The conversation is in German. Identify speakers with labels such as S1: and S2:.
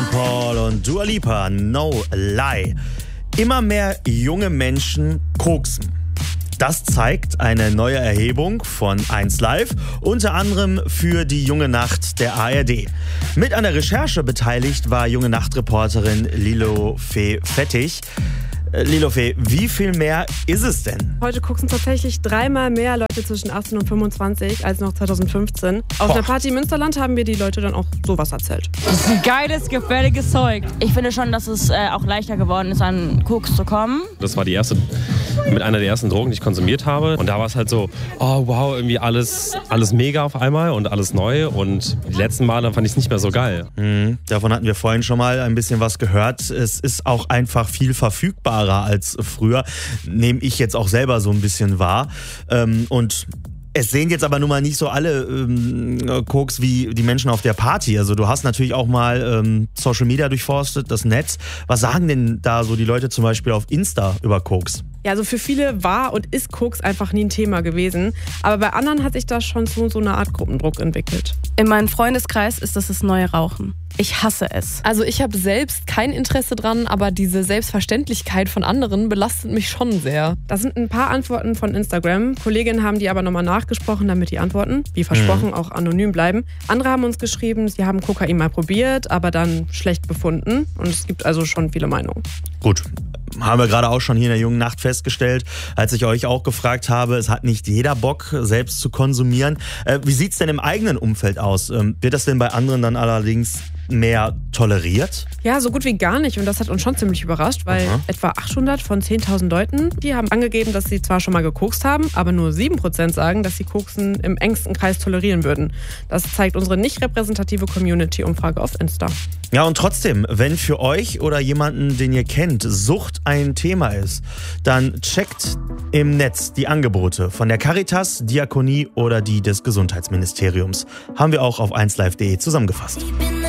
S1: Paul und Dua Lipa, No Lie. Immer mehr junge Menschen koksen. Das zeigt eine neue Erhebung von 1Live, unter anderem für die Junge Nacht der ARD. Mit an der Recherche beteiligt war Junge Nacht-Reporterin Lilo-Fee Fettig. Lilo-Fee, wie viel mehr ist es denn?
S2: Heute gucken tatsächlich 3-mal mehr Leute zwischen 18 und 25 als noch 2015. Auf der Party Münsterland haben mir die Leute dann auch sowas erzählt.
S3: Das ist ein geiles, gefährliches Zeug. Ich finde schon, dass es auch leichter geworden ist, an Koks zu kommen.
S4: Das war mit einer der ersten Drogen, die ich konsumiert habe. Und da war es halt so, oh wow, irgendwie alles mega auf einmal und alles neu. Und die letzten Male fand ich es nicht mehr so geil.
S1: Davon hatten wir vorhin schon mal ein bisschen was gehört. Es ist auch einfach viel verfügbarer als früher. Nehme ich jetzt auch selber so ein bisschen wahr. Und es sehen jetzt aber nun mal nicht so alle Koks wie die Menschen auf der Party. Also du hast natürlich auch mal Social Media durchforstet, das Netz. Was sagen denn da so die Leute zum Beispiel auf Insta über Koks?
S2: Ja, also für viele war und ist Koks einfach nie ein Thema gewesen. Aber bei anderen hat sich da schon so eine Art Gruppendruck entwickelt.
S5: In meinem Freundeskreis ist das neue Rauchen. Ich hasse es.
S6: Also ich habe selbst kein Interesse dran, aber diese Selbstverständlichkeit von anderen belastet mich schon sehr.
S2: Das sind ein paar Antworten von Instagram. Kolleginnen haben die aber nochmal nachgesprochen, damit die Antworten, wie versprochen, auch anonym bleiben. Andere haben uns geschrieben, sie haben Kokain mal probiert, aber dann schlecht befunden. Und es gibt also schon viele Meinungen.
S1: Gut. Haben wir gerade auch schon hier in der Jungen Nacht festgestellt, als ich euch auch gefragt habe, es hat nicht jeder Bock, selbst zu konsumieren. Wie sieht's denn im eigenen Umfeld aus? Wird das denn bei anderen dann allerdings mehr toleriert?
S2: Ja, so gut wie gar nicht. Und das hat uns schon ziemlich überrascht, weil etwa 800 von 10.000 Leuten, die haben angegeben, dass sie zwar schon mal gekokst haben, aber nur 7% sagen, dass sie Koksen im engsten Kreis tolerieren würden. Das zeigt unsere nicht repräsentative Community-Umfrage auf Insta.
S1: Ja, und trotzdem, wenn für euch oder jemanden, den ihr kennt, Sucht ein Thema ist, dann checkt im Netz die Angebote von der Caritas, Diakonie oder die des Gesundheitsministeriums. Haben wir auch auf 1live.de zusammengefasst.